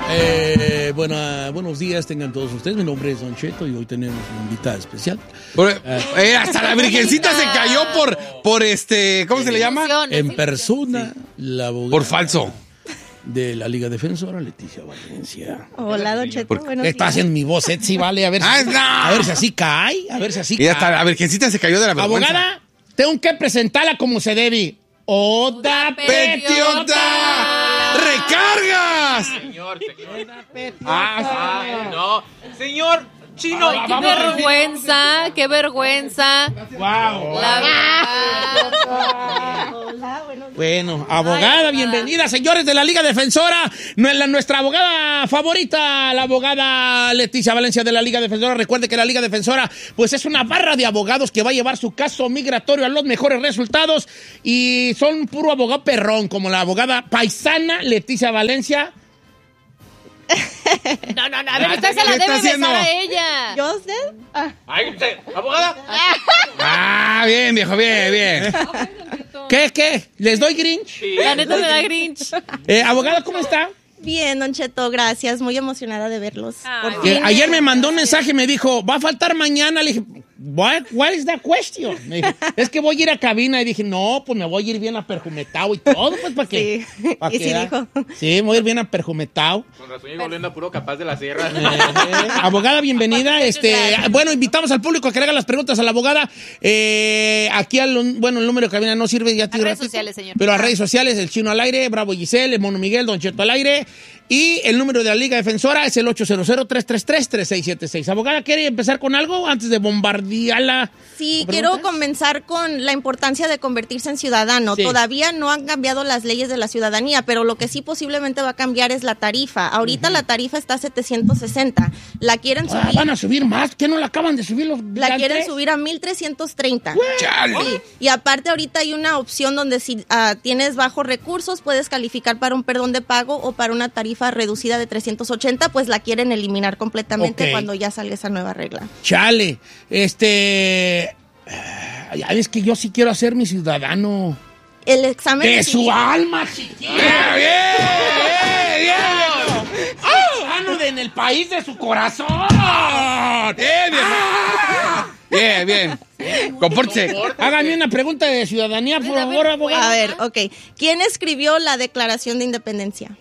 Buenos días tengan todos ustedes. Mi nombre es Don Cheto y hoy tenemos una invitada especial. Hasta la Virgencita se cayó por ¿cómo se le llama? En persona, la abogada por falso. De la Liga Defensora, Leticia Valencia. Hola, Don Cheto. Buenos Está días. haciendo mi voz, sí, vale. A ver si así cae. A ver si así Y cae. hasta la Virgencita se cayó de la vergüenza. Abogada, tengo que presentarla como se debe. ¡Oda ¡Petiota! ¡Recargas! Señor. No. Señor Chino. Ay, qué vergüenza. ¡Wow! La verdad. Hola, buenos días. Bueno, abogada, bienvenida, señores de la Liga Defensora. Nuestra abogada favorita, la abogada Leticia Valencia de la Liga Defensora. Recuerde que la Liga Defensora, pues es una barra de abogados que va a llevar su caso migratorio a los mejores resultados. Y son puro abogado perrón, como la abogada paisana Leticia Valencia. No, a ver, usted se la ¿Qué está debe haciendo? besar a ella. ¿Yo usted? Ay, abogada. Bien, viejo, bien. ¿Qué? ¿Les doy Grinch? La neta me da Grinch. Abogada, ¿cómo está? Bien, Don Cheto, gracias. Muy emocionada de verlos. Ay, Por Que fin. ayer me mandó un mensaje y me dijo, va a faltar mañana. Le dije, what is the question? Me dijo, es que voy a ir a cabina. Y dije, no, pues me voy a ir bien aperjumetado y todo, pues, ¿para qué? Sí. ¿Pa' Y qué, sí ah? dijo. Sí, me voy a ir bien aperjumetado. Con razón llegó oliendo a puro Capaz de la Sierra. Abogada, bienvenida. Bueno, invitamos al público a que le haga las preguntas a la abogada. Aquí, el número de cabina no sirve. Ya A redes sociales, señor. Pero a redes sociales, el Chino al aire, Bravo Giselle, el Mono Miguel, Don Cheto al aire. Y el número de la Liga Defensora es el 800-333-3676. Abogada, ¿quiere empezar con algo antes de bombardearla? Sí, ¿Con quiero preguntas? comenzar con la importancia de convertirse en ciudadano. Sí. Todavía no han cambiado las leyes de la ciudadanía, pero lo que sí posiblemente va a cambiar es la tarifa. Ahorita la tarifa está a 760. La quieren subir. Van a subir más. ¿Qué no la acaban de subir los La quieren gigantes? subir a 1,330. Chale. Sí, y aparte ahorita hay una opción donde si tienes bajos recursos puedes calificar para un perdón de pago o para una tarifa reducida de 380, pues la quieren eliminar completamente Ok. cuando ya salga esa nueva regla. Chale. Ya ves que yo sí quiero hacer mi ciudadano. El examen ¡De de su civil- alma, chiquita! ¡Bien! ¡Ciudadano en el país de su corazón! Bien. Compórtese. Hágame una pregunta de ciudadanía, por favor, abogado. A ver, ok. ¿Quién escribió la Declaración de Independencia?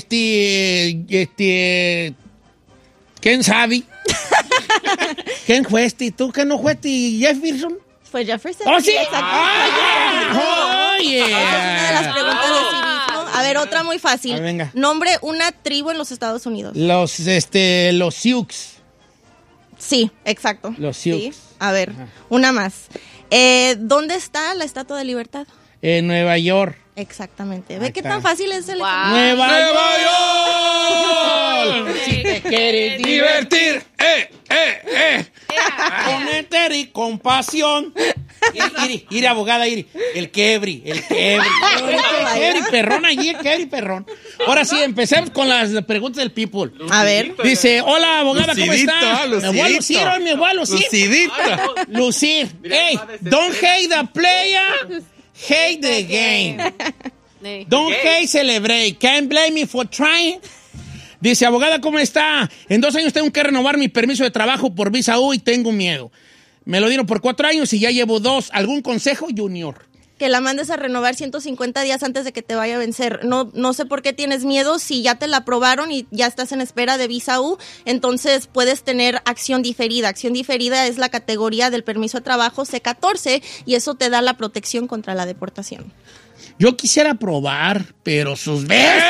¿Quién sabe? ¿Quién fue este? ¿Tú que no fuiste Jefferson? Fue Jefferson. ¡Oh, sí! Exacto. ¡Ah! ¡Oye! Esa es una de las preguntas de civismo. A ver, otra muy fácil. A ver, venga. Nombre una tribu en los Estados Unidos. Los Sioux. Sí, exacto. Los Sioux. Sí. A ver, una más. ¿Dónde está la Estatua de Libertad? En Nueva York. Exactamente. ¿Ve Ahí qué está. tan fácil es el Wow. ¡Nueva ¡Nueva York! Si te quieres divertir, Divertir. con éter y compasión. Ir, abogada, ir. El quebri. El quebri perrón allí, el quebri perrón. Ahora sí, empecemos con las preguntas del people. A ver. Dice, hola, abogada, ¿cómo está? Lucidito, Me voy a lucir hoy, me voy a lucir. Lucidito. Lucir. Hey, don't hate the player, hate the game. Don't hate, celebrate. Can't blame me for trying. Dice, abogada, ¿cómo está? En 2 años tengo que renovar mi permiso de trabajo por visa U y tengo miedo. Me lo dieron por 4 años y ya llevo 2. ¿Algún consejo, Junior? Que la mandes a renovar 150 días antes de que te vaya a vencer. No sé por qué tienes miedo. Si ya te la aprobaron y ya estás en espera de visa U, entonces puedes tener acción diferida. Acción diferida es la categoría del permiso de trabajo C14 y eso te da la protección contra la deportación. Yo quisiera probar, pero sus besos.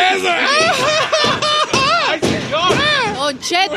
¡Ay, señor! Don Cheto.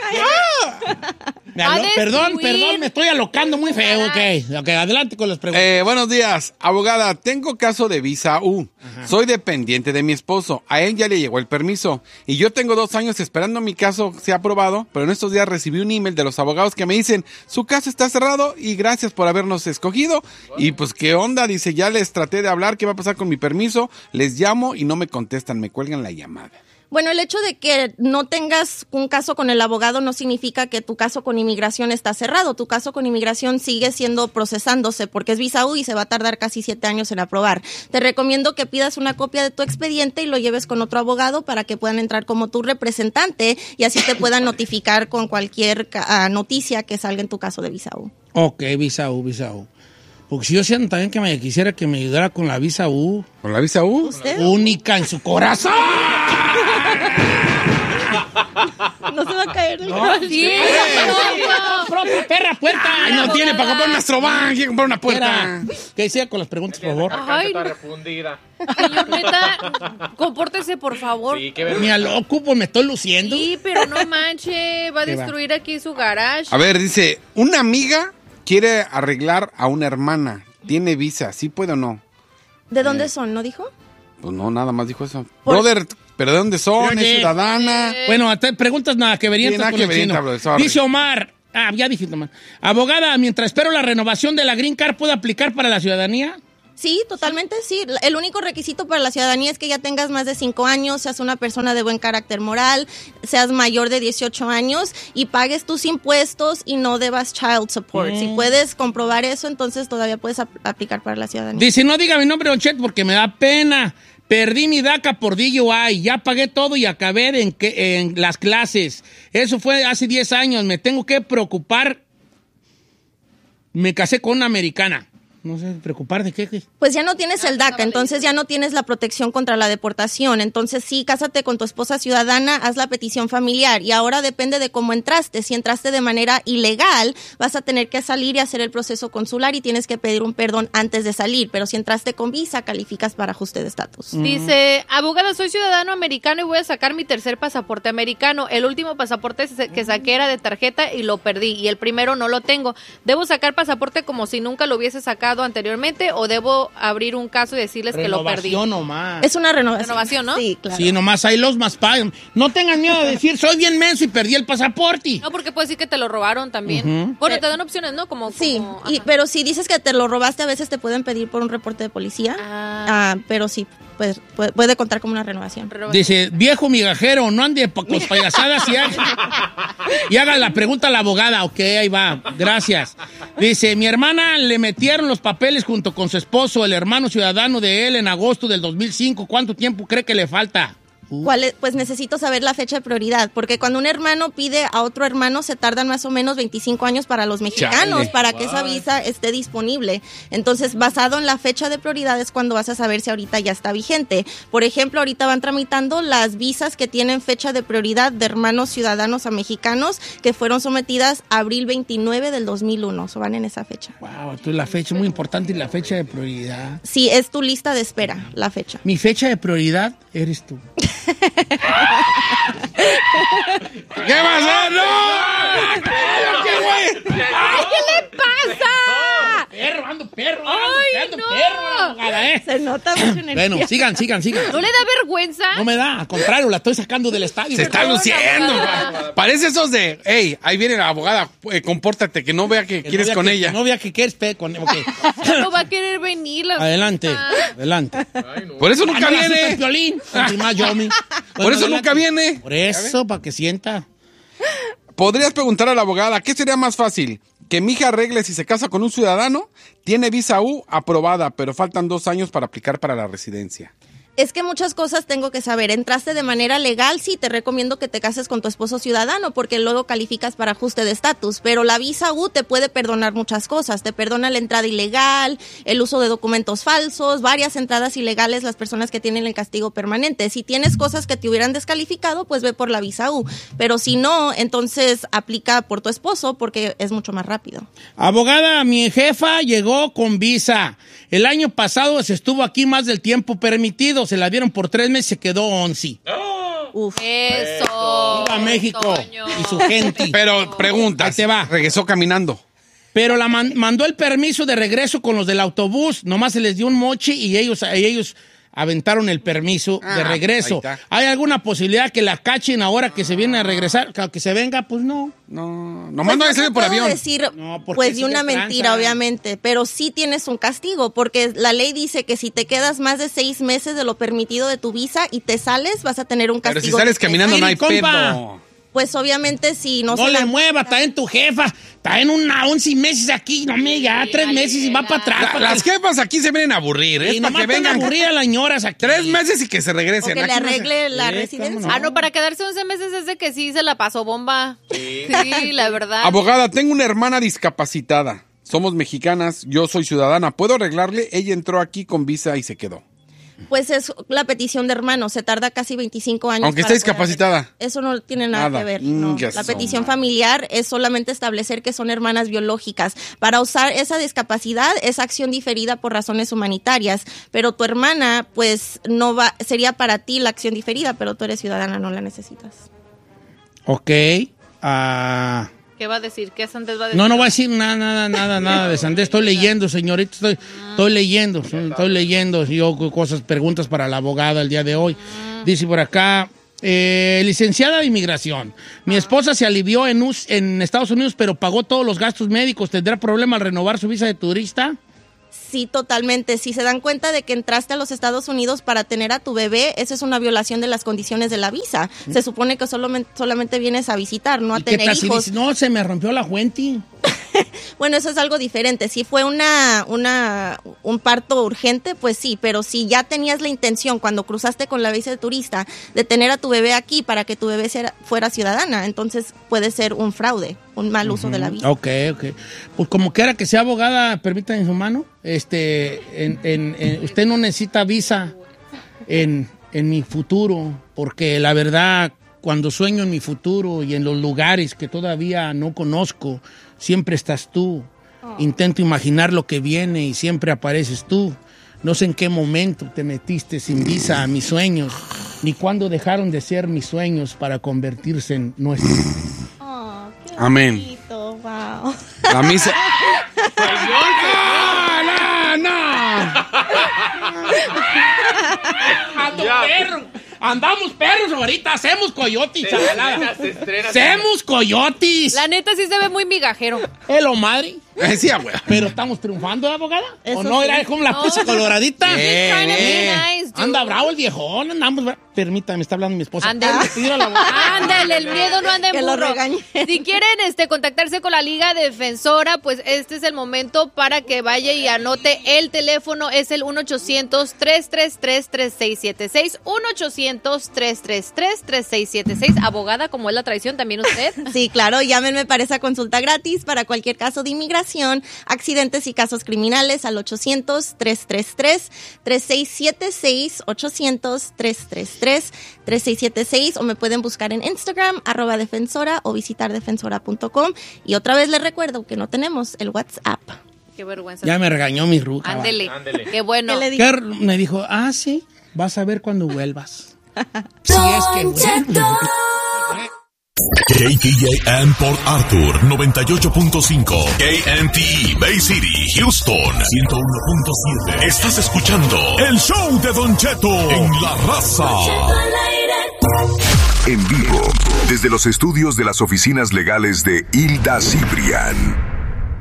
Perdón, me estoy alocando muy feo. Ok, adelante con las preguntas. Buenos días, abogada. Tengo caso de visa U. Soy dependiente de mi esposo. A él ya le llegó el permiso. Y yo tengo 2 años esperando mi caso sea aprobado, pero en estos días recibí un email de los abogados que me dicen, su caso está cerrado y gracias por habernos escogido. Y pues, ¿qué onda? Dice, ya les traté de hablar, ¿qué va a pasar con mi permiso? Les llamo y no me contestan, me cuelgan la llamada. Bueno, el hecho de que no tengas un caso con el abogado no significa que tu caso con inmigración está cerrado. Tu caso con inmigración sigue siendo procesándose porque es visa U y se va a tardar casi 7 años en aprobar. Te recomiendo que pidas una copia de tu expediente y lo lleves con otro abogado para que puedan entrar como tu representante y así te puedan notificar con cualquier noticia que salga en tu caso de visa U. Ok, visa U. Porque si yo siento también que me quisiera que me ayudara con la visa U. ¿Con la visa U? ¿Usted? Única en su corazón. No se va a caer. Sí, ¡Propia perra puerta! Ay, no tiene para comprar un Astrobank, quiere comprar una puerta. Espera, que siga con las preguntas, por favor. Ay, Está no. refundida. Señor, neta, compórtese, por favor. Sí, qué Ni a loco, pues me estoy luciendo. Sí, pero no manche, va a ¿Qué va? destruir aquí su garage. A ver, dice, una amiga quiere arreglar a una hermana. Tiene visa, ¿sí puede o no? ¿De dónde son? ¿No dijo? Pues no, nada más dijo eso. Por- Brother, ¿pero de dónde son? Oye. ¿Es ciudadana? Bueno, hasta preguntas nada que verían. Sí, nada que verienta, brother, sorry. Dice Omar. Ya dije, Omar. Abogada, mientras espero la renovación de la Green Card, ¿puedo aplicar para la ciudadanía? Sí, totalmente, sí. El único requisito para la ciudadanía es que ya tengas más de 5 años, seas una persona de buen carácter moral, seas mayor de 18 años y pagues tus impuestos y no debas child support. Si puedes comprobar eso, entonces todavía puedes aplicar para la ciudadanía. Dice, no diga mi nombre, Don Chet, porque me da pena. Perdí mi DACA por DUI, ya pagué todo y acabé en las clases. Eso fue hace 10 años, me tengo que preocupar. Me casé con una americana. No sé, ¿preocupar de qué? Pues ya no tienes el DACA, entonces ya no tienes la protección contra la deportación. Entonces sí, cásate con tu esposa ciudadana, haz la petición familiar y ahora depende de cómo entraste. Si entraste de manera ilegal, vas a tener que salir y hacer el proceso consular y tienes que pedir un perdón antes de salir. Pero si entraste con visa, calificas para ajuste de estatus. Dice, abogada, soy ciudadano americano y voy a sacar mi tercer pasaporte americano. El último pasaporte que saqué era de tarjeta y lo perdí. Y el primero no lo tengo. ¿Debo sacar pasaporte como si nunca lo hubiese sacado anteriormente o debo abrir un caso y decirles que lo perdí? Renovación nomás. Es una renovación. Renovación, ¿no? Sí, claro. Sí, nomás ahí los más pagan. No tengan miedo de decir, soy bien menso y perdí el pasaporte. No, porque puede decir que te lo robaron también. Bueno, te dan opciones, ¿no? Sí, ajá. pero si dices que te lo robaste, a veces te pueden pedir por un reporte de policía. Pero sí, pues, puede contar como una renovación. Dice, viejo migajero, no ande con payasadas y haga la pregunta a la abogada. Ok, ahí va, gracias. Dice, mi hermana le metieron los papeles junto con su esposo, el hermano ciudadano de él, en agosto del 2005. ¿Cuánto tiempo cree que le falta? Pues necesito saber la fecha de prioridad, porque cuando un hermano pide a otro hermano se tardan más o menos 25 años para los mexicanos, Chale. para que esa visa esté disponible. Entonces, basado en la fecha de prioridad es cuando vas a saber si ahorita ya está vigente. Por ejemplo, ahorita van tramitando las visas que tienen fecha de prioridad de hermanos ciudadanos a mexicanos que fueron sometidas abril 29 del 2001, o van en esa fecha. Wow, entonces la fecha es muy importante y la fecha de prioridad. Sí, es tu lista de espera, la fecha. Mi fecha de prioridad eres tú. ¿Qué pasa? ¡No! ¡Qué güey! ¿Qué le pasa? Perro, ¡Ay, no! abogada, Se nota mucho energía. Bueno, sigan. ¿No le da vergüenza? No me da, al contrario, la estoy sacando del estadio. Se está luciendo. abogada. Parece esos de, hey, ahí viene la abogada, compórtate, que no vea que quieres con ella. No vea que quieres con ella. Ya no va a querer venir. Adelante. Por eso nunca viene. Violín. Por eso nunca viene. Por eso, para que sienta. Podrías preguntar a la abogada, ¿qué sería más fácil? ¿Que mi hija arregle si se casa con un ciudadano? Tiene visa U aprobada, pero faltan 2 años para aplicar para la residencia. Es que muchas cosas tengo que saber. Entraste de manera legal, sí, te recomiendo que te cases con tu esposo ciudadano porque luego calificas para ajuste de estatus. Pero la visa U te puede perdonar muchas cosas. Te perdona la entrada ilegal, el uso de documentos falsos, varias entradas ilegales, las personas que tienen el castigo permanente. Si tienes cosas que te hubieran descalificado, pues ve por la visa U. Pero si no, entonces aplica por tu esposo porque es mucho más rápido. Abogada, mi jefa llegó con visa. El año pasado se estuvo aquí más del tiempo permitido. Se la dieron por 3 meses y se quedó 11. Uf. Eso. Viva México Toño. y su gente. Pero pregunta, Ahí te va. regresó caminando. Pero mandó el permiso de regreso con los del autobús. Nomás se les dio un mochi y ellos aventaron el permiso de regreso. ¿Hay alguna posibilidad que la cachen ahora que se viene a regresar? Que se venga, pues no. No, nomás no se ve por avión. Decir, pues de una mentira, obviamente, pero sí tienes un castigo, porque la ley dice que si te quedas más de 6 meses de lo permitido de tu visa y te sales, vas a tener un castigo. Pero si sales caminando no hay pedo. Pues obviamente si no se le mueva, está en tu jefa, está en 11 meses aquí, no me ya 3 meses y va para atrás. Las jefas aquí se vienen a aburrir, ¿eh? Y para que vengan a aburrir a las señoras aquí. 3 meses y que se regresen. O que le arregle la residencia. No, para quedarse 11 meses es de que sí se la pasó bomba. Sí, la verdad. Abogada, tengo una hermana discapacitada. Somos mexicanas, yo soy ciudadana. ¿Puedo arreglarle? Ella entró aquí con visa y se quedó. Pues es la petición de hermanos, se tarda casi 25 años. Aunque esté discapacitada. Eso no tiene nada que ver. No. La petición familiar es solamente establecer que son hermanas biológicas. Para usar esa discapacidad es acción diferida por razones humanitarias, pero tu hermana, pues no va, sería para ti la acción diferida, pero tú eres ciudadana, no la necesitas. Ok. ¿Qué va a decir? ¿Qué Sandés va a decir? No va a decir nada de Sandés. Estoy leyendo, señorita. Estoy leyendo. Yo preguntas para la abogada el día de hoy. Dice por acá, licenciada de inmigración. Mi esposa se alivió en Estados Unidos, pero pagó todos los gastos médicos. ¿Tendrá problema al renovar su visa de turista? Sí, totalmente. Si se dan cuenta de que entraste a los Estados Unidos para tener a tu bebé, eso es una violación de las condiciones de la visa. Se supone que solamente vienes a visitar, no a tener hijos. Si dices, no, se me rompió la fuente? Bueno, eso es algo diferente. Si fue un parto urgente, pues sí, pero si ya tenías la intención cuando cruzaste con la visa de turista de tener a tu bebé aquí para que tu bebé fuera ciudadana, entonces puede ser un fraude, un mal uso de la visa. Ok. Pues como quiera que sea abogada, permítanme su mano, usted no necesita visa en mi futuro, porque la verdad, cuando sueño en mi futuro y en los lugares que todavía no conozco, siempre estás tú. Intento imaginar lo que viene y siempre apareces tú. No sé en qué momento te metiste sin visa a mis sueños, ni cuándo dejaron de ser mis sueños para convertirse en nuestros. Amén. Bonito, wow. La misa. ¡No! Andamos perros ahorita, hacemos coyotes, chavalada. ¡Hacemos coyotes! La neta sí se ve muy migajero. Hello, madre. Sí, güey. Pero estamos triunfando, abogada. Eso ¿O no? sí. Era como la pizza coloradita. Nice, anda bravo el viejón, andamos. Permítame, me está hablando mi esposa. Ándale, el miedo no anda en que burro. lo regañe. Si quieren contactarse con la Liga Defensora, pues este es el momento para que vaya y anote el teléfono. Es el 1-800-333-3676. 1-800-333-3676. Abogada, como es la tradición, también usted. Sí, claro, llámenme para esa consulta gratis para cualquier caso de inmigración, accidentes y casos criminales al 800-333-3676, 800-333-3676, o me pueden buscar en Instagram, @defensora, o visitar defensora.com. Y otra vez les recuerdo que no tenemos el WhatsApp. Qué vergüenza. Ya me regañó mi ruca. Ándele. Qué bueno. ¿Qué me dijo, sí, vas a ver cuando vuelvas. Si es que vuelvo. KTJM Port Arthur 98.5, KMTE Bay City, Houston 101.7. Estás escuchando el show de Don Cheto en La Raza. En vivo, desde los estudios de las oficinas legales de Hilda Cibrián.